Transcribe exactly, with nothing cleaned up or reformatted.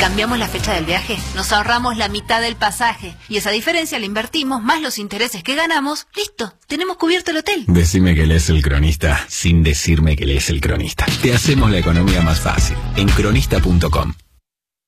cambiamos la fecha del viaje, nos ahorramos la mitad del pasaje. Y esa diferencia la invertimos, más los intereses que ganamos. ¡Listo! Tenemos cubierto el hotel. Decime que lees El Cronista sin decirme que lees El Cronista. Te hacemos la economía más fácil en cronista punto com.